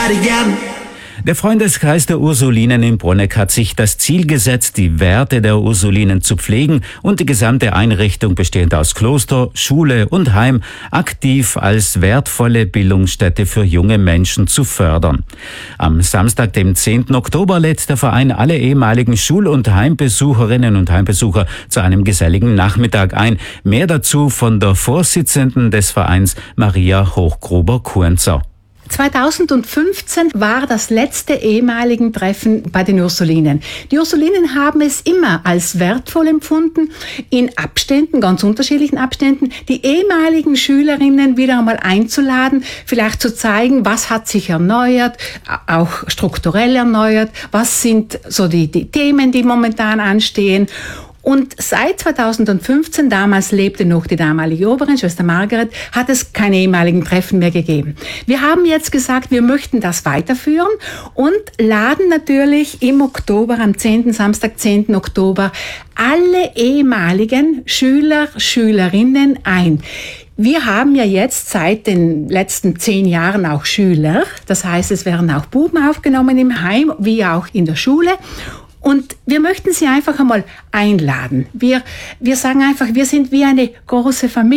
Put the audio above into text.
Der Freundeskreis der Ursulinen in Bruneck hat sich das Ziel gesetzt, die Werte der Ursulinen zu pflegen und die gesamte Einrichtung, bestehend aus Kloster, Schule und Heim, aktiv als wertvolle Bildungsstätte für junge Menschen zu fördern. Am Samstag, dem 10. Oktober, lädt der Verein alle ehemaligen Schul- und Heimbesucherinnen und Heimbesucher zu einem geselligen Nachmittag ein. Mehr dazu von der Vorsitzenden des Vereins, Maria Hochgruber-Kuenzer. 2015 war das letzte ehemaligen Treffen bei den Ursulinen. Die Ursulinen haben es immer als wertvoll empfunden, in Abständen, ganz unterschiedlichen Abständen, die ehemaligen Schülerinnen wieder einmal einzuladen, vielleicht zu zeigen, was hat sich erneuert, auch strukturell erneuert, was sind so die Themen, die momentan anstehen. Und seit 2015, damals lebte noch die damalige Oberin, Schwester Margaret, hat es keine ehemaligen Treffen mehr gegeben. Wir haben jetzt gesagt, wir möchten das weiterführen und laden natürlich im Oktober, am Samstag, 10. Oktober, alle ehemaligen Schüler, Schülerinnen ein. Wir haben ja jetzt seit den letzten 10 Jahren auch Schüler. Das heißt, es werden auch Buben aufgenommen im Heim, wie auch in der Schule. Und wir möchten Sie einfach einmal einladen. Wir sagen einfach, wir sind wie eine große Familie.